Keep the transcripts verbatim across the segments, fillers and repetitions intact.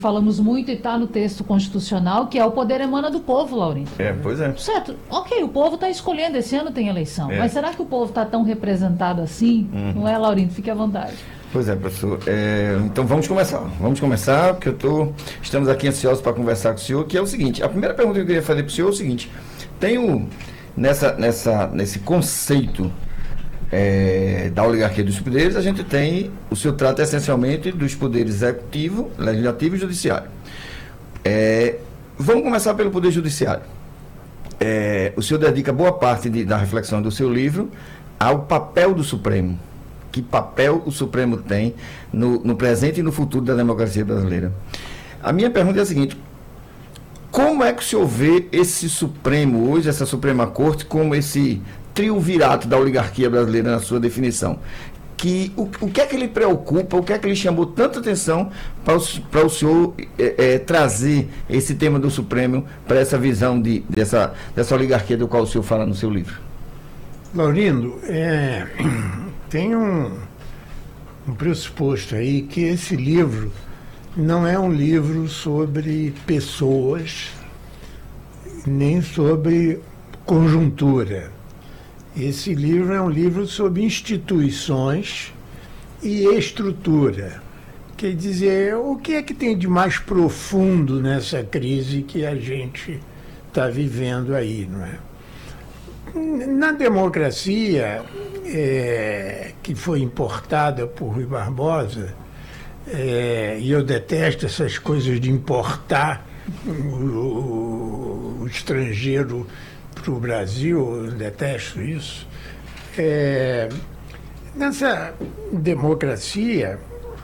falamos muito e está no texto constitucional, que é o poder emana do povo, Laurindo. É, pois é. Certo, ok, o povo está escolhendo, esse ano tem eleição, É. mas será que o povo está tão representado assim? Uhum. Não é, Laurindo? Fique à vontade. Pois é, professor. É, então vamos começar. Vamos começar, porque eu tô, estamos aqui ansiosos para conversar com o senhor, que é o seguinte, a primeira pergunta que eu queria fazer para o senhor é o seguinte, tem um, nessa, nessa, nesse conceito é, da oligarquia dos poderes, a gente tem, o senhor trata essencialmente dos poderes executivo, legislativo e judiciário. É, vamos começar pelo poder judiciário. É, o senhor dedica boa parte de, da reflexão do seu livro ao papel do Supremo. Que papel o Supremo tem no, no presente e no futuro da democracia brasileira. A minha pergunta é a seguinte, como é que o senhor vê esse Supremo hoje, essa Suprema Corte, como esse triunvirato da oligarquia brasileira na sua definição? Que, o, o que é que lhe preocupa, o que é que lhe chamou tanta atenção para o, para o senhor é, é, trazer esse tema do Supremo para essa visão de, dessa, dessa oligarquia do qual o senhor fala no seu livro? Laurindo, é, tem um, um pressuposto aí que esse livro não é um livro sobre pessoas, nem sobre conjuntura. Esse livro é um livro sobre instituições e estrutura. Quer dizer, o que é que tem de mais profundo nessa crise que a gente está vivendo aí, não é? Na democracia, é, que foi importada por Rui Barbosa, é, e eu detesto essas coisas de importar o, o, o estrangeiro para o Brasil, eu detesto isso. É, nessa democracia,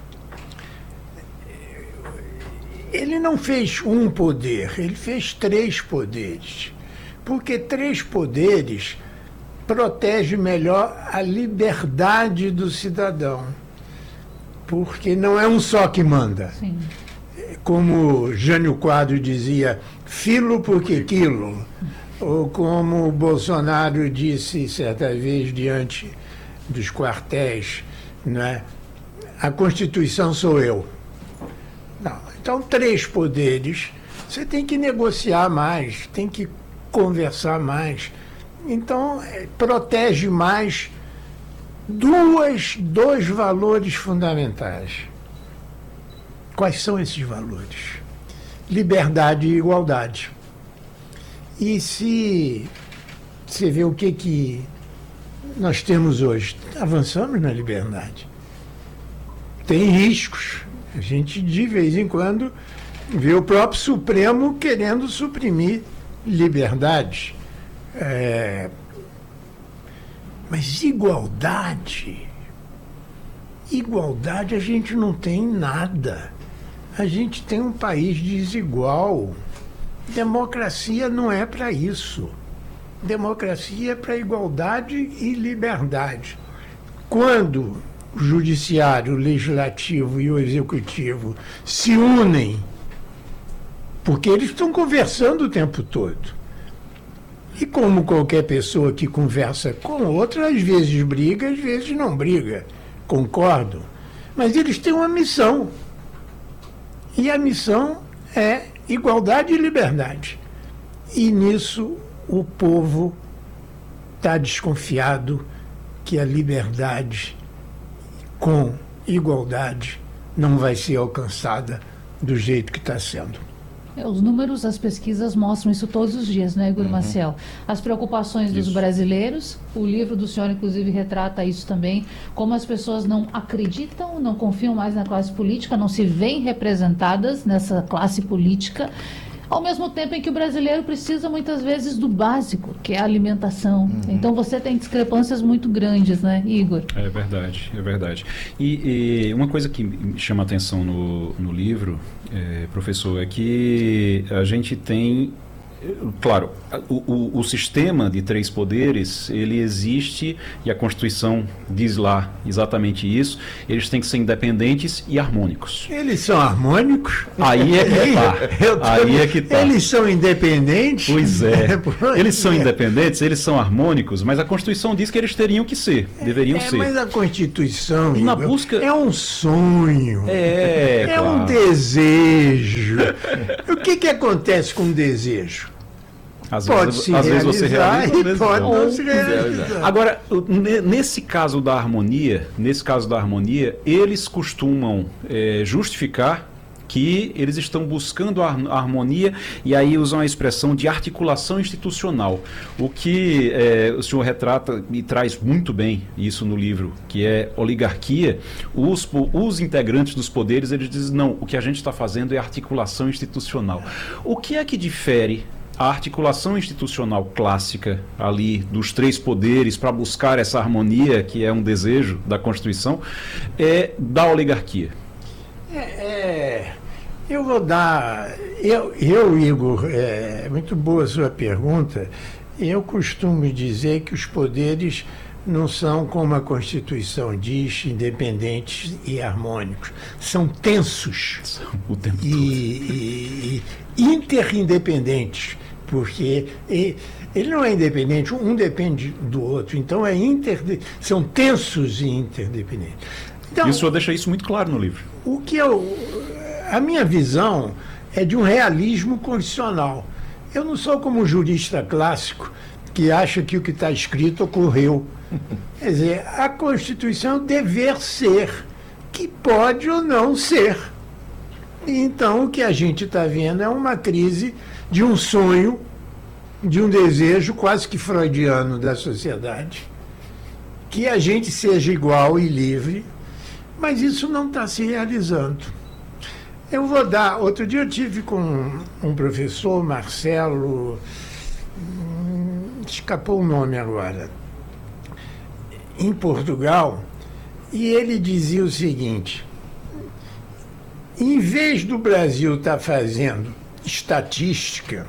ele não fez um poder, ele fez três poderes. Porque três poderes protegem melhor a liberdade do cidadão. Porque não é um só que manda. Sim. Como Jânio Quadros dizia, filo porque quilo. Ou como o Bolsonaro disse certa vez diante dos quartéis, né? A Constituição sou eu. Não. Então, três poderes, você tem que negociar mais, tem que conversar mais. Então, protege mais duas, dois valores fundamentais. Quais são esses valores? Liberdade e igualdade. E se você vê o que, que nós temos hoje, avançamos na liberdade. Tem riscos. A gente, de vez em quando, vê o próprio Supremo querendo suprimir liberdade. É... Mas igualdade, igualdade a gente não tem nada. A gente tem um país desigual. Democracia não é para isso. Democracia é para igualdade e liberdade. Quando o judiciário, o legislativo e o executivo se unem, porque eles estão conversando o tempo todo. E como qualquer pessoa que conversa com outra, às vezes briga, às vezes não briga. Concordo. Mas eles têm uma missão. E a missão é igualdade e liberdade. E nisso o povo está desconfiado que a liberdade com igualdade não vai ser alcançada do jeito que está sendo. É, os números, as pesquisas mostram isso todos os dias, né, Igor uhum. Maciel? As preocupações isso. dos brasileiros, o livro do senhor, inclusive, retrata isso também, como as pessoas não acreditam, não confiam mais na classe política, não se veem representadas nessa classe política, ao mesmo tempo em que o brasileiro precisa muitas vezes do básico, que é a alimentação. Uhum. Então você tem discrepâncias muito grandes, né, Igor? É verdade, é verdade. E, e uma coisa que me chama a atenção no, no livro, é, professor, é que a gente tem Claro, o, o, o sistema de três poderes, ele existe e a Constituição diz lá exatamente isso. Eles têm que ser independentes e harmônicos. Eles são harmônicos? Aí é que tá. Aí é que tá. Eles são independentes? Pois é. Eles são independentes, eles são harmônicos, mas a Constituição diz que eles teriam que ser, deveriam é, ser. Mas a Constituição, Na Igor, busca... é um sonho. É, É claro. um desejo. O que, que acontece com o desejo? Às Pode vezes, se às vezes você realizar realiza, às e vezes pode não. não se realizar. Agora, ne- nesse caso da harmonia, nesse caso da harmonia, eles costumam é, justificar que eles estão buscando a har- a harmonia e aí usam a expressão de articulação institucional. O que é, o senhor retrata e traz muito bem isso no livro, que é oligarquia. Os, po- os integrantes dos poderes, eles dizem, não, o que a gente está fazendo é articulação institucional. O que é que difere a articulação institucional clássica ali dos três poderes para buscar essa harmonia, que é um desejo da Constituição, é da oligarquia? É, é, eu vou dar. Eu, eu Igor, é muito boa a sua pergunta. Eu costumo dizer que os poderes não são, como a Constituição diz, independentes e harmônicos. São tensos O tempo e, todo. e, e interindependentes, porque e- ele não é independente, um depende do outro. Então é inter, são tensos e interdependentes. Então, E o senhor deixa isso muito claro no livro. o que eu, a minha visão é de um realismo constitucional. Eu não sou como um jurista clássico que acha que o que está escrito ocorreu. Quer dizer, a Constituição é um dever ser, que pode ou não ser. Então, o que a gente está vendo é uma crise de um sonho, de um desejo quase que freudiano da sociedade, que a gente seja igual e livre, mas isso não está se realizando. Eu vou dar. Outro dia eu tive com um professor, Marcelo, hum, escapou o nome agora, em Portugal, e ele dizia o seguinte: em vez do Brasil estar fazendo estatística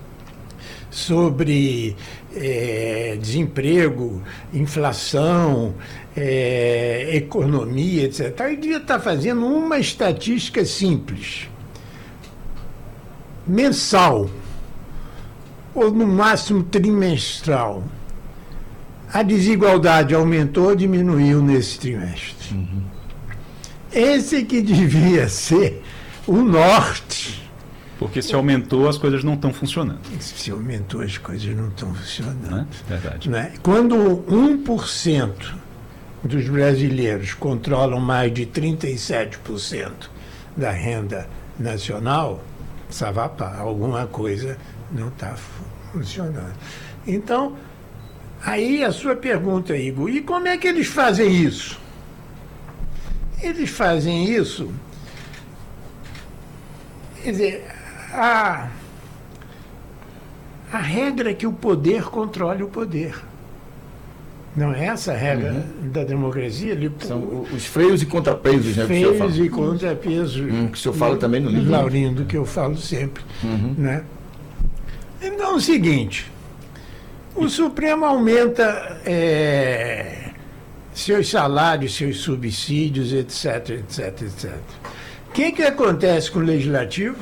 sobre eh, desemprego, inflação, eh, economia, etcétera, ele devia estar fazendo uma estatística simples, mensal, ou no máximo trimestral. A desigualdade aumentou ou diminuiu nesse trimestre. Uhum. Esse que devia ser o norte. Porque se aumentou, as coisas não estão funcionando. Se aumentou, as coisas não estão funcionando. Né? Verdade. Né? Quando um por cento dos brasileiros controlam mais de trinta e sete por cento da renda nacional, savapá, alguma coisa não está funcionando. Então, aí a sua pergunta, Igor, e como é que eles fazem isso? Eles fazem isso, quer dizer, a, a regra é que o poder controle o poder. Não é essa a regra uhum. da democracia? Ele, São os freios e contrapesos, né? Freios e contrapesos. Hum, que o senhor fala também no livro. Laurindo, que eu falo sempre. Uhum. Né? Então é o seguinte, o Supremo aumenta é, seus salários, seus subsídios, etc, etc, etcétera. O que, que acontece com o Legislativo?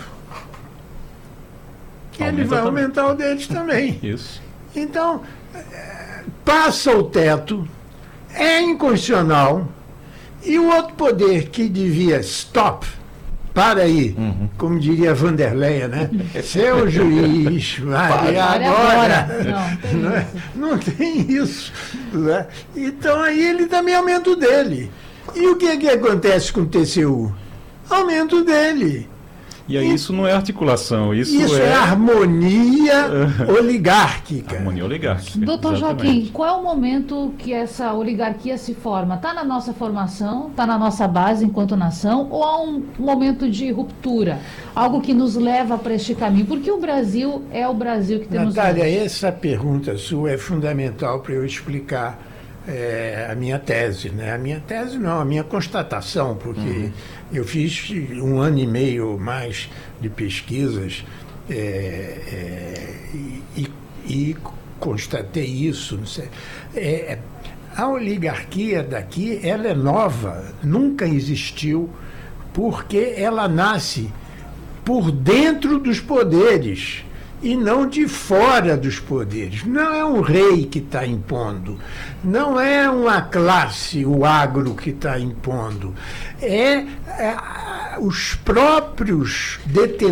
Que Aumenta ele vai também. aumentar o deles também. Isso. Então, passa o teto, é inconstitucional, e o outro poder que devia stop, para aí, uhum. como diria Vanderleia, né? Seu juiz, vai agora. Não, tem não, é? não tem isso. Né? Então aí ele também aumenta o dele. E o que, que acontece com o T C U? Aumento dele. E aí isso não é articulação, isso, isso é... é harmonia oligárquica. Harmonia oligárquica. Doutor Joaquim, qual é o momento que essa oligarquia se forma? Está na nossa formação, está na nossa base enquanto nação, ou há um momento de ruptura? Algo que nos leva para este caminho? Porque o Brasil é o Brasil que temos Natália, hoje. essa pergunta sua é fundamental para eu explicar é, a minha tese. Né? A minha tese não, a minha constatação, porque... Uhum. Eu fiz um ano e meio mais de pesquisas é, é, e, e constatei isso. Não sei, é, a oligarquia daqui, ela é nova, nunca existiu, porque ela nasce por dentro dos poderes e não de fora dos poderes. Não é um rei que está impondo, não é uma classe, o agro, que está impondo. É, é os próprios detentores